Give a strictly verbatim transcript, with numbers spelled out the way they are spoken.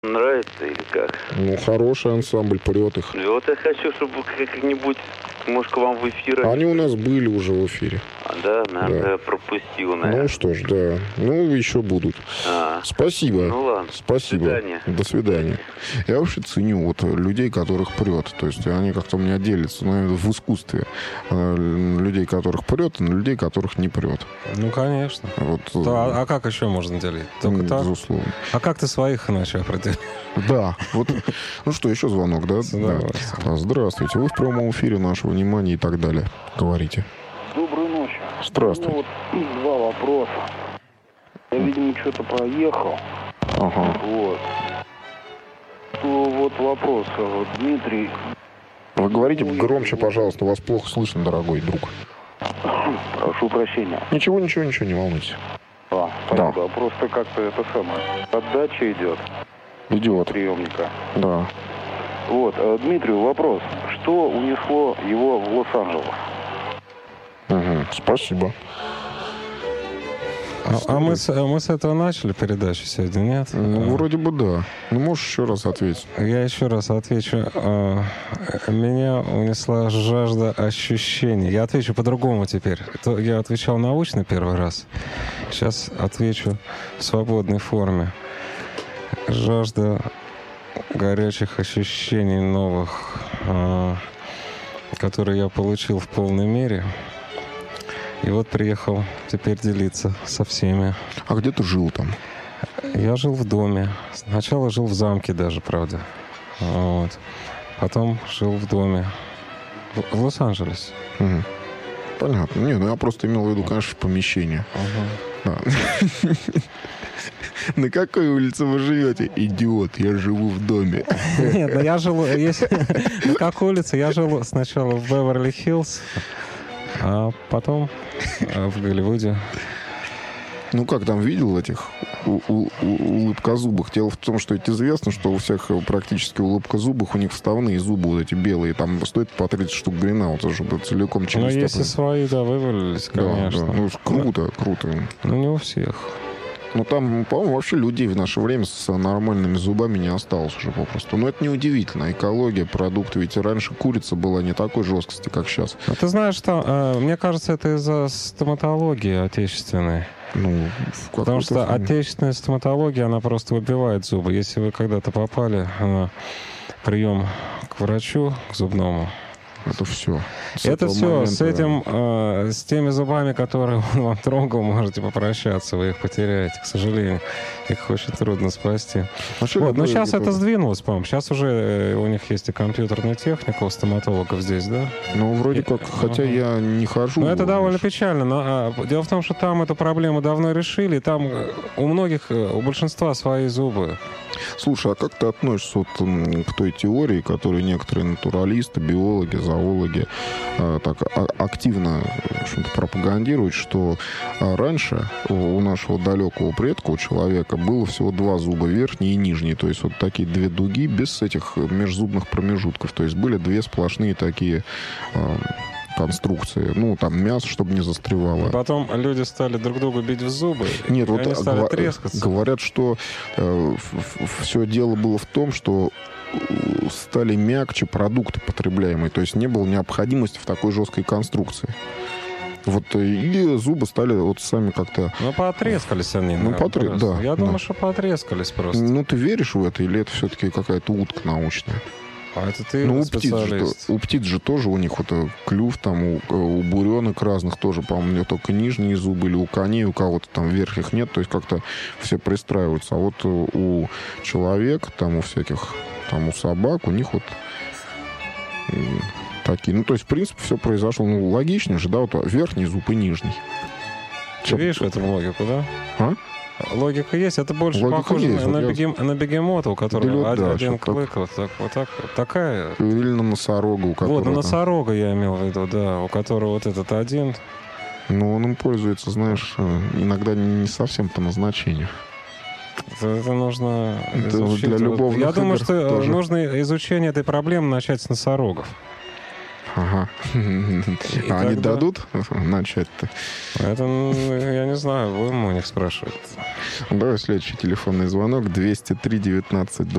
Нравится или как? Ну, хороший ансамбль, прет их. И вот я хочу, чтобы как-нибудь, может, к вам в эфир... Они у нас были уже в эфире. А, да? Наверное, Да. я пропустил, наверное. Ну что ж, да. Ну, еще будут. А. Спасибо. Ну ладно. Спасибо. До свидания. До свидания. Я вообще ценю вот людей, которых прет. То есть они как-то у меня делятся, наверное, в искусстве. Людей, которых прет, и на людей, которых не прет. Ну, конечно. Вот, То, а, а как еще можно делить? Только так? Безусловно. А как ты своих иначе определишь? Да. Вот. Ну что, еще звонок, да? Да. Здравствуйте. Вы в прямом эфире, нашего внимания и так далее. Говорите. Доброй ночи. Здравствуйте. Ну, вот два вопроса. Я, видимо, что-то проехал. Ага. Вот. То вот вопрос. Вот, Дмитрий... Вы говорите громче, пожалуйста. Вас плохо слышно, дорогой друг. Прошу прощения. Ничего, ничего, ничего, не волнуйтесь. А, спасибо. Да. Просто как-то это самое... Отдача идет. Идет. Приемника. Да. Вот. Дмитрию вопрос. Что унесло его в Лос-Анджелес? Угу. Спасибо. А, а мы, с, мы с этого начали передачу сегодня, нет? Ну, вроде бы да. Ну, можешь еще раз ответить. Я еще раз отвечу. Меня унесла жажда ощущений. Я отвечу по-другому теперь. Я отвечал научно первый раз. Сейчас отвечу в свободной форме. Жажда горячих ощущений новых, которые я получил в полной мере. И вот приехал теперь делиться со всеми. А где ты жил там? Я жил в доме. Сначала жил в замке даже, правда. Вот. Потом жил в доме. В, в Лос-Анджелесе. Угу. Понятно. Не, ну я просто имел в виду, конечно, помещение. Угу. На какой улице вы живете? Идиот, я живу в доме. Нет, ну я жил... На какой улице? Я жил сначала в Беверли-Хиллз, а потом в Голливуде. Ну как там, видел этих у- у- улыбкозубых? Дело в том, что это известно, что у всех практически улыбкозубых у них вставные зубы вот эти белые. Там стоит по тридцать штук гринаута, чтобы целиком челюсть... Ну, если свои, да, вывалились, конечно. Да, да. Ну, круто, круто. Ну, не у всех. Ну, там, по-моему, вообще людей в наше время с нормальными зубами не осталось уже попросту. Но это неудивительно. Экология, продукты. Ведь раньше курица была не такой жесткости, как сейчас. Ну, ты знаешь, что, э, мне кажется, это из-за стоматологии отечественной. Ну, Потому что форме. Отечественная стоматология, она просто выбивает зубы. Если вы когда-то попали на прием к врачу, к зубному, это все. С это все. момента... С этим, э, с теми зубами, которые он вам трогал, можете попрощаться. Вы их потеряете, к сожалению. Их очень трудно спасти. Вот. Но сейчас это сдвинулось, по-моему. Сейчас уже э, у них есть и компьютерная техника у стоматологов здесь, да? Ну, вроде как, хотя uh-huh. я не хожу. Но это довольно печально. Но, а, дело в том, что там эту проблему давно решили. Там у многих, у большинства свои зубы. Слушай, а как ты относишься вот к той теории, которую некоторые натуралисты, биологи, зоологи э, так а, активно, в общем-то, пропагандируют, что а, раньше у нашего далекого предка, у человека, было всего два зуба, верхний и нижний, то есть вот такие две дуги без этих межзубных промежутков, то есть были две сплошные такие... Э, конструкции. Ну, там мясо, чтобы не застревало. И потом люди стали друг другу бить в зубы. Нет, и вот они стали гва- трескаться. Говорят, что э, все дело было в том, что стали мягче продукты потребляемые. То есть не было необходимости в такой жесткой конструкции. Вот и зубы стали вот сами как-то... Ну, потрескались они. Ну, потре... да. Я да. думаю, что потрескались просто. Ну, ты веришь в это, или это все-таки какая-то утка научная? А это ты ну, у специалист. птиц, же, у птиц же тоже у них вот клюв, там у, у буренок разных тоже, по-моему, у них только нижние зубы, или у коней, у кого-то там верхних нет, то есть как-то все пристраиваются. А вот у человека, там у всяких, там у собак, у них вот такие. Ну, то есть, в принципе, все произошло. Ну, логично же, да, вот верхний зуб и нижний. Ты видишь в этом логику, да? А? Логика есть, это больше Логика похоже есть, на, вот бегем, я... на бегемота, у которого да, один, да, один клык, так... вот, так, вот так, такая... Или на носорога, у которого... Вот, на носорога я имел в виду, да, у которого вот этот один... Ну, он им пользуется, знаешь, иногда не совсем по назначению. Это, это нужно это изучить. Для любовных я думаю, игр что тоже. Нужно изучение этой проблемы начать с носорогов. Ага. А они дадут начать-то? Это, я не знаю, будем у них спрашивать. Давай следующий телефонный звонок. двести три девятнадцать